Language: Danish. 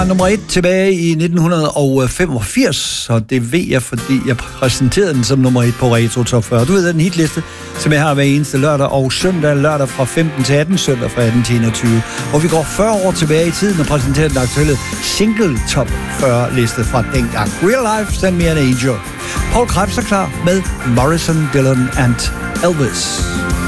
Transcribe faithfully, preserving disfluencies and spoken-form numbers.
Nummer et tilbage i nitten femogfirs, og det ved jeg, fordi jeg præsenterede den som nummer et på Retro Top fyrre. Du ved, den hitliste, som jeg har hver eneste lørdag og søndag, lørdag fra femten til atten, søndag fra atten til enogtyve. Og vi går fyrre år tilbage i tiden og præsenterer den aktuelle single Top fyrre-liste fra dengang. Real Life, Send Me an Angel. Paul Krebs er klar med Morrison, Dylan and Elvis.